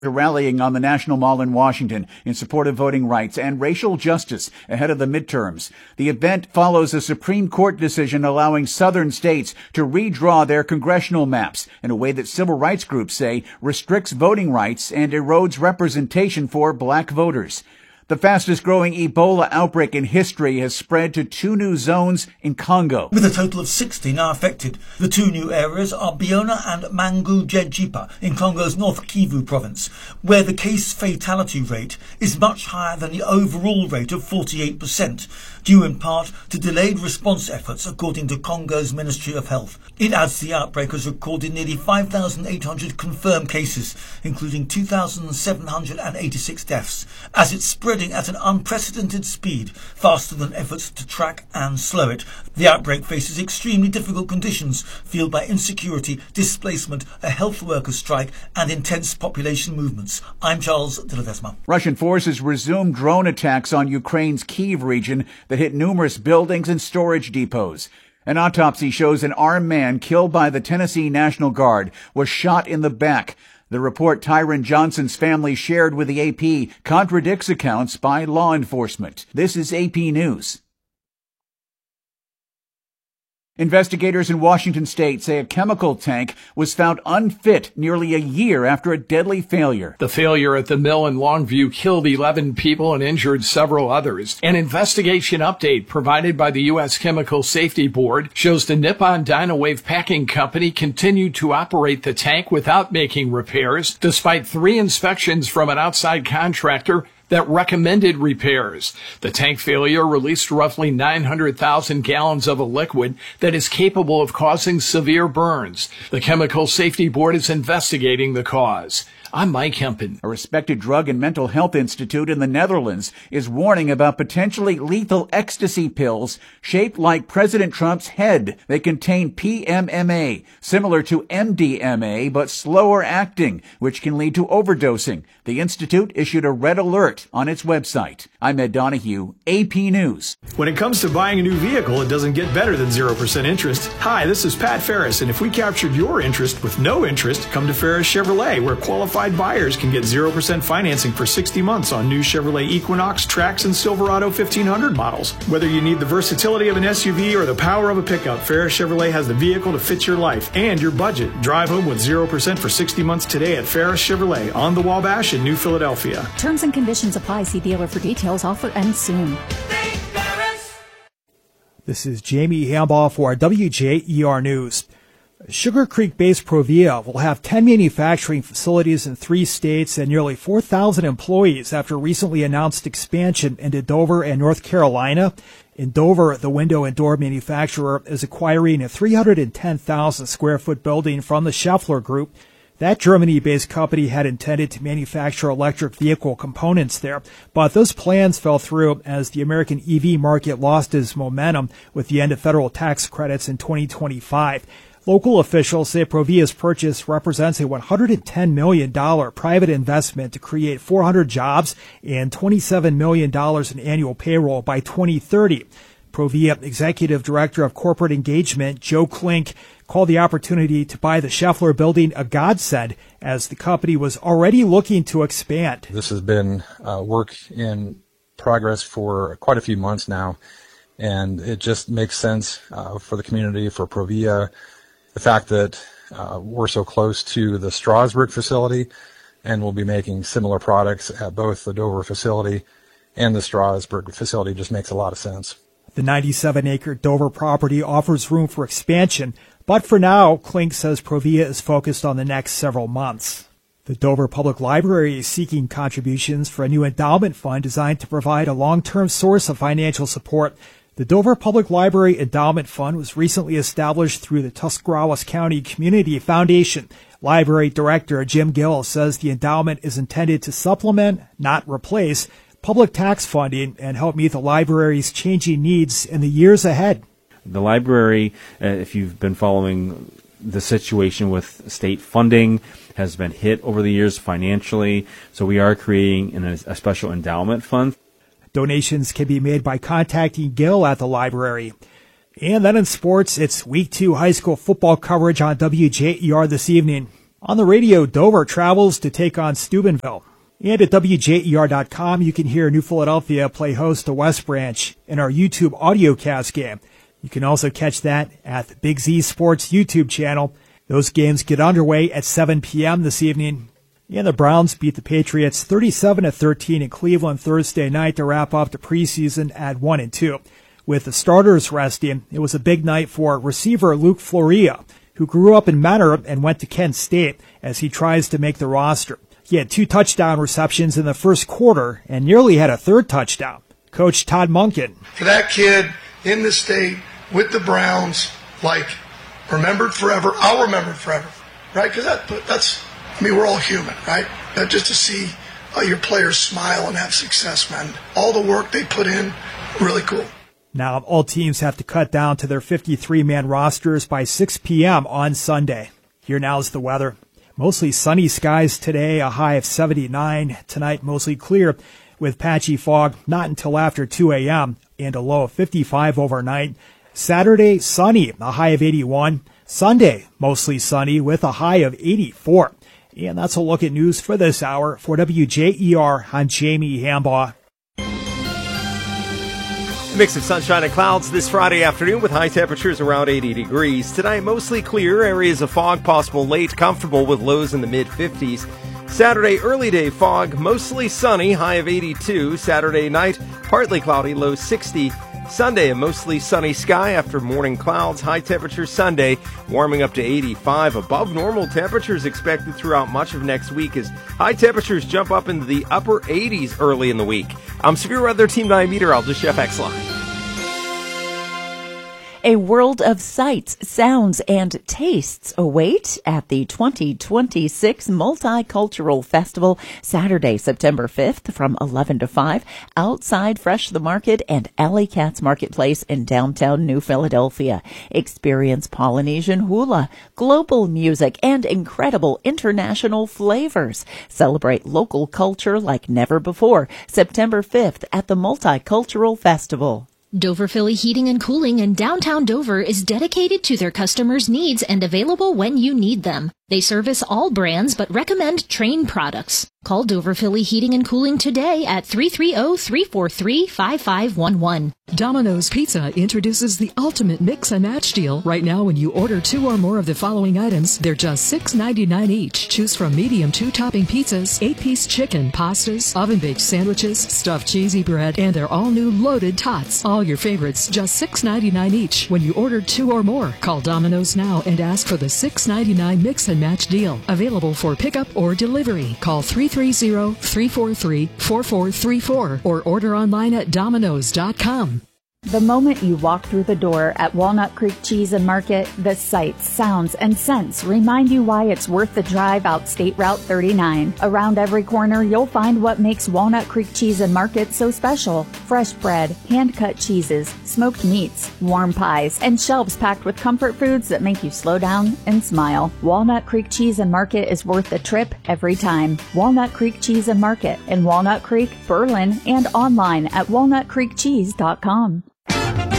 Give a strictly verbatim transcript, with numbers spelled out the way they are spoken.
rallying on the National Mall in Washington in support of voting rights and racial justice ahead of the midterms. The event follows a Supreme Court decision allowing southern states to redraw their congressional maps in a way that civil rights groups say restricts voting rights and erodes representation for black voters. The fastest-growing Ebola outbreak in history has spread to two new zones in Congo, with a total of sixty now affected. The two new areas are Biona and Mangu-Jejipa in Congo's North Kivu province, where the case fatality rate is much higher than the overall rate of forty-eight percent, due in part to delayed response efforts, according to Congo's Ministry of Health. It adds the outbreak has recorded nearly five thousand eight hundred confirmed cases, including two thousand seven hundred eighty-six deaths, as it's spreading at an unprecedented speed, faster than efforts to track and slow it. The outbreak faces extremely difficult conditions, fueled by insecurity, displacement, a health worker strike, and intense population movements. I'm Charles de Ledesma. Russian forces resumed drone attacks on Ukraine's Kyiv region that hit numerous buildings and storage depots. An autopsy shows an armed man killed by the Tennessee National Guard was shot in the back. The report Tyron Johnson's family shared with the A P contradicts accounts by law enforcement. This is A P News. Investigators in Washington state say a chemical tank was found unfit nearly a year after a deadly failure. The failure at the mill in Longview killed eleven people and injured several others. An investigation update provided by the U S Chemical Safety Board shows the Nippon Dynawave Packing Company continued to operate the tank without making repairs, despite three inspections from an outside contractor that recommended repairs. The tank failure released roughly nine hundred thousand gallons of a liquid that is capable of causing severe burns. The Chemical Safety Board is investigating the cause. I'm Mike Hempen. A respected drug and mental health institute in the Netherlands is warning about potentially lethal ecstasy pills shaped like President Trump's head. They contain P M M A, similar to M D M A, but slower acting, which can lead to overdosing. The institute issued a red alert on its website. I'm Ed Donahue, A P News. When it comes to buying a new vehicle, it doesn't get better than zero percent interest. Hi, this is Pat Ferris, and if we captured your interest with no interest, come to Ferris Chevrolet, where qualified buyers can get zero percent financing for sixty months on new Chevrolet Equinox, Trax, and Silverado fifteen hundred models. Whether you need the versatility of an S U V or the power of a pickup, Ferris Chevrolet has the vehicle to fit your life and your budget. Drive home with zero percent for sixty months today at Ferris Chevrolet on the Wabash in New Philadelphia. Terms and conditions apply. See dealer for details. Offer ends soon. This is Jamie Hambaugh for W J E R News. Sugar Creek-based Provia will have ten manufacturing facilities in three states and nearly four thousand employees after recently announced expansion into Dover and North Carolina. In Dover, the window and door manufacturer is acquiring a three hundred ten thousand square foot building from the Schaeffler Group. That Germany-based company had intended to manufacture electric vehicle components there, but those plans fell through as the American E V market lost its momentum with the end of federal tax credits in twenty twenty-five. Local officials say Provia's purchase represents a one hundred ten million dollars private investment to create four hundred jobs and twenty-seven million dollars in annual payroll by twenty thirty. Provia Executive Director of Corporate Engagement, Joe Klink, called the opportunity to buy the Schaeffler building a godsend as the company was already looking to expand. This has been uh, work in progress for quite a few months now, and it just makes sense uh, for the community, for Provia. The fact that uh, we're so close to the Strasburg facility and we'll be making similar products at both the Dover facility and the Strasburg facility just makes a lot of sense. The ninety-seven acre Dover property offers room for expansion, but for now, Klink says Provia is focused on the next several months. The Dover Public Library is seeking contributions for a new endowment fund designed to provide a long-term source of financial support. The Dover Public Library Endowment Fund was recently established through the Tuscarawas County Community Foundation. Library Director Jim Gill says the endowment is intended to supplement, not replace, public tax funding and help meet the library's changing needs in the years ahead. The library, uh, if you've been following the situation with state funding, has been hit over the years financially, so we are creating an, a special endowment fund. Donations can be made by contacting Gill at the library. And then in sports, it's week two high school football coverage on W J E R this evening. On the radio, Dover travels to take on Steubenville. And at W J E R dot com, you can hear New Philadelphia play host to West Branch in our YouTube audiocast game. You can also catch that at the Big Z Sports YouTube channel. Those games get underway at seven p.m. this evening. And the Browns beat the Patriots thirty-seven to thirteen in Cleveland Thursday night to wrap up the preseason at one and two. With the starters resting, it was a big night for receiver Luke Floria, who grew up in Mentor and went to Kent State as he tries to make the roster. He had two touchdown receptions in the first quarter and nearly had a third touchdown. Coach Todd Monken. For that kid in the state with the Browns, like, remembered forever, I'll remember forever, right? Because that, that's, I mean, we're all human, right? But just to see uh, your players smile and have success, man. All the work they put in, really cool. Now, all teams have to cut down to their fifty-three man rosters by six p.m. on Sunday. Here now is the weather. Mostly sunny skies today, a high of seventy-nine. Tonight, mostly clear with patchy fog, not until after two a.m., and a low of fifty-five overnight. Saturday, sunny, a high of eighty-one. Sunday, mostly sunny with a high of eighty-four. And that's a look at news for this hour. For W J E R, I'm Jamie Hambaugh. A mix of sunshine and clouds this Friday afternoon with high temperatures around eighty degrees. Tonight, mostly clear, areas of fog possible late, comfortable with lows in the mid-fifties. Saturday, early day fog, mostly sunny, high of eighty-two. Saturday night, partly cloudy, low sixty. Sunday, a mostly sunny sky after morning clouds. High temperature Sunday, warming up to eighty-five. Above normal temperatures expected throughout much of next week as high temperatures jump up into the upper eighties early in the week. I'm Severe Weather Team nine meteorologist Jeff Exline. A world of sights, sounds, and tastes await at the twenty twenty-six Multicultural Festival, Saturday, September fifth from eleven to five, outside Fresh the Market and Alley Cats Marketplace in downtown New Philadelphia. Experience Polynesian hula, global music, and incredible international flavors. Celebrate local culture like never before, September fifth at the Multicultural Festival. Dover Philly Heating and Cooling in downtown Dover is dedicated to their customers' needs and available when you need them. They service all brands but recommend Trane products. Call Dover Philly Heating and Cooling today at three three zero, three four three, five five one one. Domino's Pizza introduces the ultimate mix and match deal. Right now, when you order two or more of the following items, they're just six ninety-nine each. Choose from medium two-topping pizzas, eight-piece chicken, pastas, oven-baked sandwiches, stuffed cheesy bread, and their all-new loaded tots. All your favorites, just six ninety-nine each. When you order two or more, call Domino's now and ask for the six ninety-nine mix and match deal. Available for pickup or delivery. Call three three zero, three four three, four four three four or order online at domino's dot com. The moment you walk through the door at Walnut Creek Cheese and Market, the sights, sounds, and scents remind you why it's worth the drive out State Route thirty-nine. Around every corner, you'll find what makes Walnut Creek Cheese and Market so special. Fresh bread, hand-cut cheeses, smoked meats, warm pies, and shelves packed with comfort foods that make you slow down and smile. Walnut Creek Cheese and Market is worth the trip every time. Walnut Creek Cheese and Market in Walnut Creek, Berlin, and online at walnut creek cheese dot com.